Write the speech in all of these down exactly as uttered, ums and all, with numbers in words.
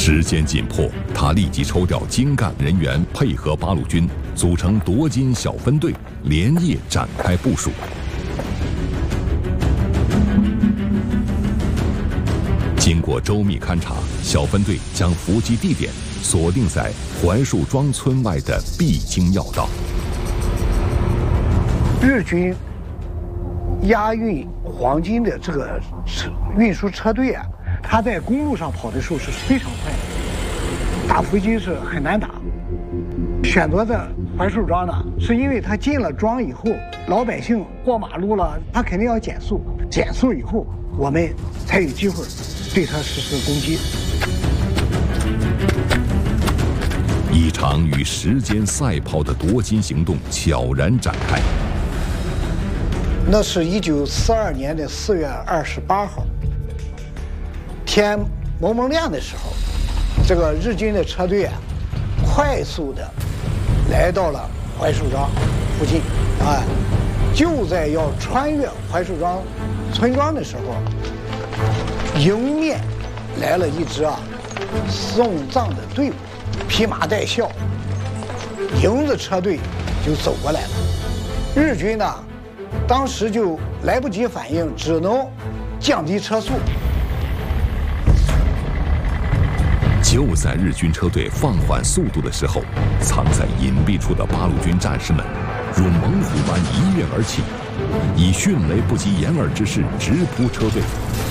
时间紧迫，他立即抽调精干人员，配合八路军，组成夺金小分队，连夜展开部署。经过周密勘察，小分队将伏击地点锁定在槐树庄村外的必经要道。 日军押运黄金的这个车运输车队啊，他在公路上跑的时候是非常快的，打伏击是很难打。选择在槐树庄呢，是因为他进了庄以后，老百姓过马路了，他肯定要减速，减速以后，我们才有机会对他实施攻击。 一场与时间赛跑的夺金行动悄然展开。 那是一九四二年的四月二十八号，天蒙蒙亮的时候，这个日军的车队啊，快速的来到了槐树庄附近，啊，就在要穿越槐树庄村庄的时候，迎面来了一支啊送葬的队伍，披麻戴孝，迎着车队就走过来了。日军呢，当时就来不及反应，只能降低车速。 就在日军车队放缓速度的时候，藏在隐蔽处的八路军战士们如猛虎般一跃而起，以迅雷不及掩耳之势直扑车队。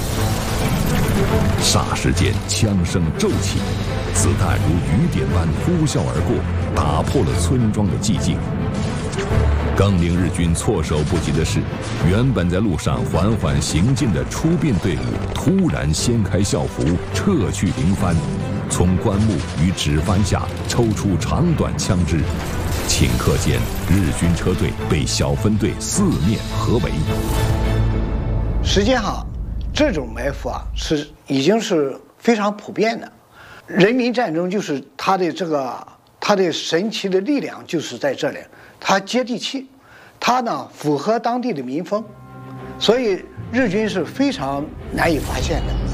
霎时间，枪声骤起，子弹如雨点般呼啸而过，打破了村庄的寂静。更令日军措手不及的是，原本在路上缓缓行进的出殡队伍突然掀开校服，撤去绫幡，从棺木与纸幡下抽出长短枪支，顷刻间，日军车队被小分队四面合围。 实际上，这种埋伏啊，是已经是非常普遍的。人民战争就是它的这个它的神奇的力量就是在这里，它接地气，它呢符合当地的民风，所以日军是非常难以发现的。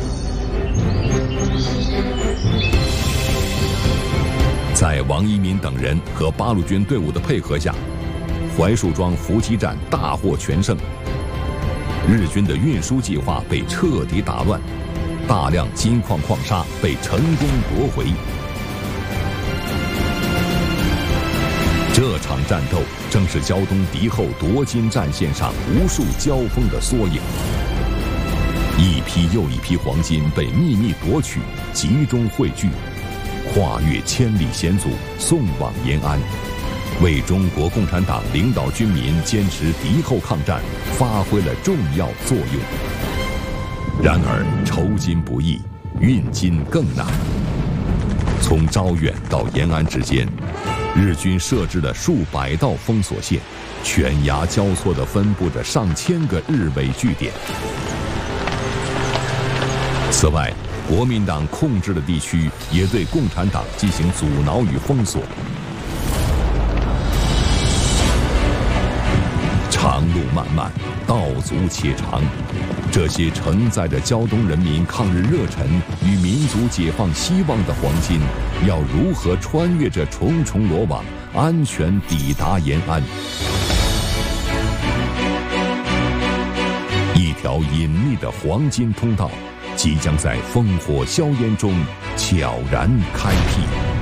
在王一民等人和八路军队伍的配合下，槐树庄伏击战大获全胜。日军的运输计划被彻底打乱，大量金矿矿砂被成功夺回。这场战斗正是胶东敌后夺金战线上无数交锋的缩影。一批又一批黄金被秘密夺取，集中汇聚，跨越千里险阻，送往延安，为中国共产党领导军民坚持敌后抗战发挥了重要作用。然而，筹金不易，运金更难。从招远到延安之间，日军设置了数百道封锁线，犬牙交错地分布着上千个日伪据点。此外，国民党控制的地区也对共产党进行阻挠与封锁。长路漫漫，道阻且长，这些承载着胶东人民抗日热忱与民族解放希望的黄金，要如何穿越这重重罗网，安全抵达延安？一条隐秘的黄金通道，即将在烽火硝烟中悄然开辟。